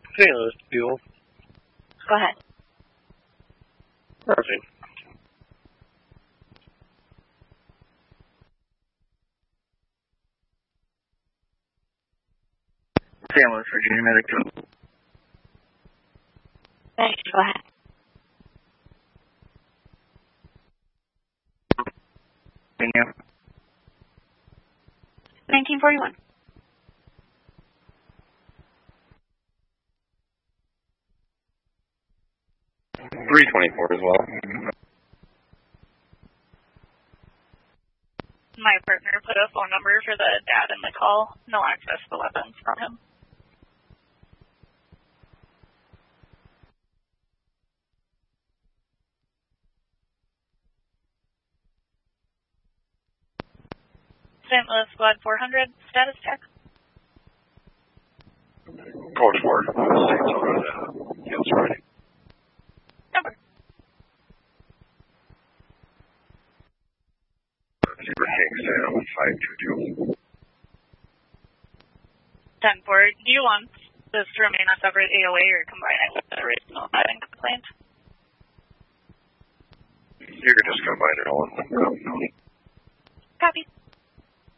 St. Louis Fuel. Go ahead. Perfect. St. Louis, Virginia Medical. Thanks. Go ahead. Virginia. 1941. .324 as well. My partner put a phone number for the dad in the call. No access to weapons from him. St. Louis Squad 400, status check. Code 4. Yes, ready. Number. Zebra King, Sam, 522. 10-4. Do you want this to remain a separate AOA or combine it with the original having complaint? You could just combine it all in one. Copy.